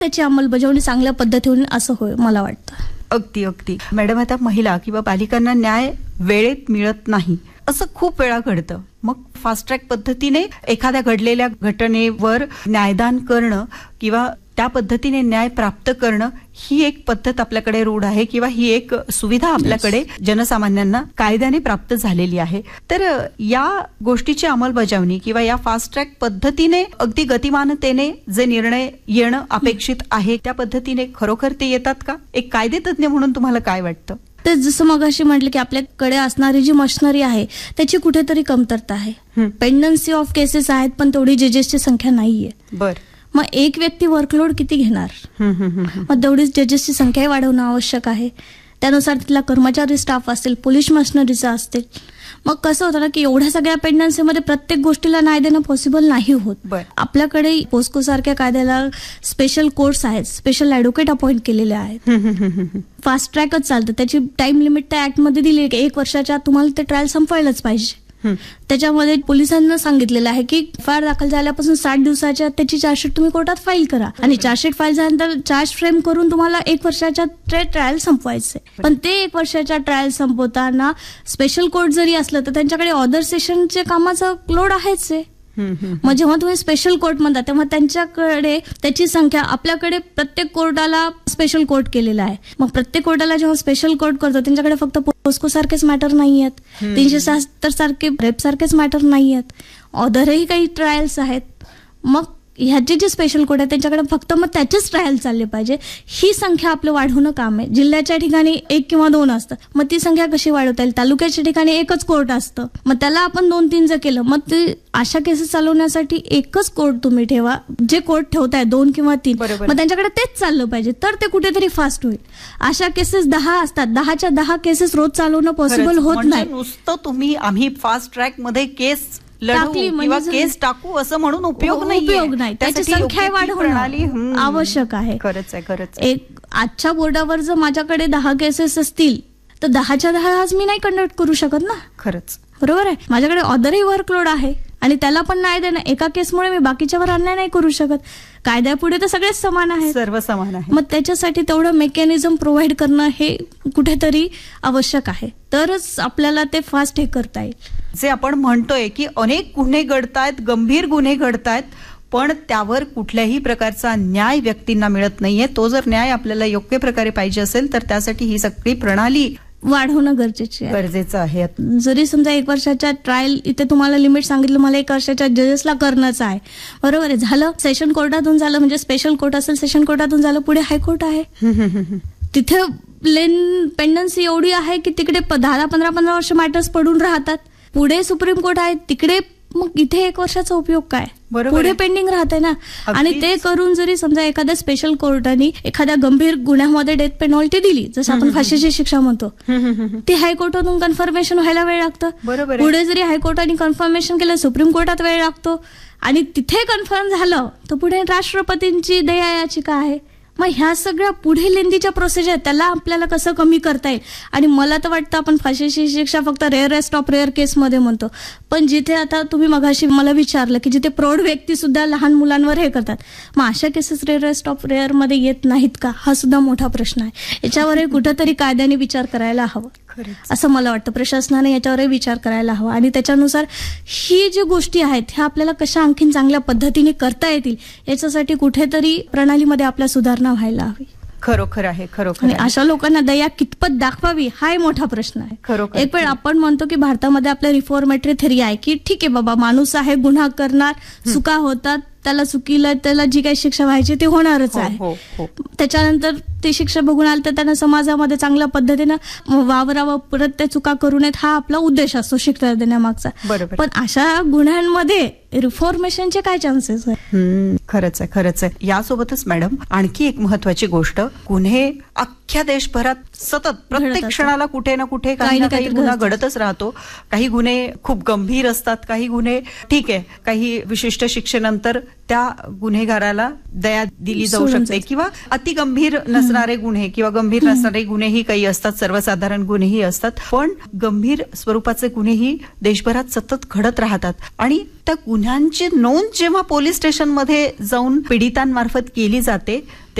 त्याची अंमलबजावणी चांगल्या पद्धतीने असं होईल मला वाटतं. अगदी अगदी मॅडम, आता महिला किंवा बालिकांना न्याय वेळेत मिळत नाही असं खूप वेळा घडतं. मग फास्ट ट्रॅक पद्धतीने एखाद्या घडलेल्या घटनेवर न्यायदान करणं किंवा त्या पद्धतीने न्याय प्राप्त करणं ही एक पद्धत आपल्याकडे रूढ आहे किंवा ही एक सुविधा आपल्याकडे जनसामान्यांना कायद्याने प्राप्त झालेली आहे. तर या गोष्टीची अंमलबजावणी किंवा या फास्ट ट्रॅक पद्धतीने अगदी गतिमानतेने जे निर्णय येणं अपेक्षित आहे त्या पद्धतीने खरोखर ते येतात का? एक कायदेतज्ञ म्हणून तुम्हाला काय वाटतं? तर जसं मगाशी म्हटलं की आपल्याकडे असणारी जी मशिनरी आहे त्याची कुठेतरी कमतरता आहे. पेंडन्सी ऑफ केसेस आहेत पण तेवढी जजेसची संख्या नाहीये. बर, मग एक व्यक्ती वर्कलोड किती घेणार? मग तेवढीच जजेसची संख्याही वाढवणं आवश्यक आहे. त्यानुसार तिथला कर्मचारी स्टाफ असेल, पोलीस मशिनरीचा असतील. मग कसं होतं ना की एवढ्या सगळ्या पेंडन्सीमध्ये प्रत्येक गोष्टीला न्याय देणं पॉसिबल नाही होत. आपल्याकडे पोस्को सारख्या कायद्याला स्पेशल कोर्ट्स आहेत, स्पेशल ऍडव्होकेट अपॉइंट केलेले आहेत. फास्ट ट्रॅकच चालतं. त्याची टाइम लिमिट त्या ऍक्ट मध्ये दिली की 1 वर्षाच्या तुम्हाला ते ट्रायल संपवायलाच पाहिजे. त्याच्यामध्ये पोलिसांना सांगितलेलं आहे की फार दाखल झाल्यापासून 60 दिवसाच्या त्याची चार्जशीट तुम्ही कोर्टात फाईल करा आणि चार्जशीट फाईल झाल्यानंतर चार्ज फ्रेम करून तुम्हाला 1 वर्षाच्या ट्रायल संपवायचे. पण ते 1 वर्षाच्या ट्रायल संपवताना स्पेशल कोर्ट जरी असलं तर त्यांच्याकडे ऑदर सेशनचे कामाचा लोड आहेच आहे. मग जेव्हा तुम्ही स्पेशल कोर्ट म्हणता तेव्हा त्यांच्याकडे त्याची संख्या, आपल्याकडे प्रत्येक कोर्टाला स्पेशल कोर्ट केलेला आहे. मग प्रत्येक कोर्टाला जेव्हा स्पेशल कोर्ट करतो त्यांच्याकडे फक्त पोस्को सारखेच मॅटर नाही आहेत, 376 सारखे रेप सारखेच मॅटर नाही आहेत, ऑदरही काही ट्रायल्स आहेत. मग ह्याचे जे स्पेशल कोर्ट आहे त्यांच्याकडे फक्त मग त्याचेच ट्रायल चालले पाहिजे. ही संख्या आपलं वाढवणं काम आहे. जिल्ह्याच्या ठिकाणी 1 किंवा 2 असतं, मग ती संख्या कशी वाढवता येईल? तालुक्याच्या ठिकाणी 1च कोर्ट असतं, मग त्याला आपण 2-3 जर केलं, मग ते अशा केसेस चालवण्यासाठी 1च कोर्ट तुम्ही ठेवा. जे कोर्ट ठेवताय 2 किंवा 3, मग त्यांच्याकडे तेच चाललं पाहिजे, तर ते कुठेतरी फास्ट होईल. अशा केसेस 10 असतात, 10च्या 10 केसेस रोज चालवणं पॉसिबल होत नाही. नुसतं आम्ही फास्ट ट्रॅक मध्ये केस लढू किंवा केस टाकू असं म्हणून उपयोग नाही. त्याची संख्या वाढवणं आवश्यक आहे. खरंच आहे, खरंच. एक आजच्या बोर्डावर जर माझ्याकडे 10 केसेस असतील तर 10च्या 10 आज मी नाही कंडक्ट करू शकत ना. खरंच बरोबर आहे. माझ्याकडे ऑदरही वर्कलोड आहे आणि त्याला पण नाही देणं. एका केसमुळे मी बाकीच्यावर अन्याय नाही करू शकत. कायद्यापुढे तर सगळेच समान आहेत, सर्व समान आहे. मग त्याच्यासाठी तेवढं मेकॅनिझम प्रोव्हाइड करणं हे कुठेतरी आवश्यक आहे, तरच आपल्याला ते फास्ट हे करता येईल. जे आपण म्हणतोय की अनेक गुन्हे घडतायत, गंभीर गुन्हे घडतायत, पण त्यावर कुठल्याही प्रकारचा न्याय व्यक्तींना मिळत नाहीये. तो जर न्याय आपल्याला योग्य प्रकारे पाहिजे असेल तर त्यासाठी ही सगळी प्रणाली वाढवणं गरजेचं आहे. जरी समजा 1 वर्षाच्या ट्रायल इथे तुम्हाला लिमिट सांगितलं, मला 1 वर्षाच्या जजेसला करणंच आहे, बरोबर आहे. झालं सेशन कोर्टातून झालं, म्हणजे स्पेशल कोर्ट असेल सेशन कोर्टातून झालं, पुढे हायकोर्ट आहे. तिथे पेंडन्सी एवढी आहे की तिकडे 10-15 वर्ष मॅटर्स पडून राहतात. पुढे सुप्रीम कोर्ट आहे, तिकडे मग इथे 1 वर्षाचा उपयोग काय? पुढे पेंडिंग राहते ना. आणि ते करून जरी समजा एखाद्या स्पेशल कोर्टाने एखाद्या गंभीर गुन्ह्यामध्ये डेथ पेनॉल्टी दिली, जसं आपण फाशीची शिक्षा म्हणतो, ती हायकोर्टातून कन्फर्मेशन व्हायला वेळ लागतं. पुढे जरी हायकोर्टाने कन्फर्मेशन केलं, सुप्रीम कोर्टात वेळ लागतो आणि तिथे कन्फर्म झालं तर पुढे राष्ट्रपतींची दया याचिका आहे. मग ह्या सगळ्या पुढे लेंदीच्या प्रोसिजर, त्याला आपल्याला कसं कमी करता येईल? आणि मला तर वाटतं आपण फाशीची शिक्षा फक्त रेअरेस्ट ऑफ रेअर केसमध्ये म्हणतो, पण जिथे आता तुम्ही मगाशी मला विचारलं की जिथे प्रौढ व्यक्ती सुद्धा लहान मुलांवर हे करतात, मग अशा केसेस रेअरेस्ट ऑफ रेअर मध्ये येत नाहीत का? हा सुद्धा मोठा प्रश्न आहे. याच्यावरही कुठेतरी कायद्याने विचार करायला हवा असं मला वाटतं. प्रशासनाने याच्यावरही विचार करायला हवा आणि त्याच्यानुसार ही जी गोष्टी आहेत ह्या आपल्याला कशा आणखीन चांगल्या पद्धतीने करता येतील याच्यासाठी कुठेतरी प्रणालीमध्ये आपल्या सुधारणा व्हायला हवी. खरोखर आहे, खरोखर. अशा लोकांना दया कितपत दाखवावी हा मोठा प्रश्न आहे. खरोखर एक वेळ आपण म्हणतो की भारतामध्ये आपल्या रिफॉर्मेटरी थेरी आहे की ठीक आहे बाबा, माणूस आहे, गुन्हा करणार, चुका होतात, त्याला चुकीला त्याला जी काही शिक्षा व्हायची ती होणारच आहे. त्याच्यानंतर ती शिक्षा बघून आली तर त्यांना समाजामध्ये चांगल्या पद्धतीनं वावरावं, परत त्या चुका करू नयेत, हा आपला उद्देश असतो शिक्षा देण्यामागचा. पण अशा गुन्ह्यांमध्ये रिफॉर्मेशनचे काय चान्सेस आहे? खरंच आहे, खरंच आहे. यासोबतच मॅडम आणखी एक महत्वाची गोष्ट, गुन्हे अख्ख्या देशभरात सतत प्रत्येक क्षणाला कुठे ना कुठे काही ना काही गुन्हा घडतच राहतो. काही गुन्हे खूप गंभीर असतात, काही गुन्हे ठीक आहे, काही विशिष्ट शिक्षेनंतर त्या गुन्हेगाराला दया दिली जाऊ शकते किंवा अति गंभीर नसणारे गुन्हे किंवा गंभीर नसणारे गुन्हेही काही असतात, सर्वसाधारण गुन्हेही असतात. पण गंभीर स्वरूपाचे गुन्हेही देशभरात सतत घडत राहतात आणि त्या गुन्ह्यांची नोंद जेव्हा पोलीस स्टेशनमध्ये जाऊन पीडितांमार्फत केली जाते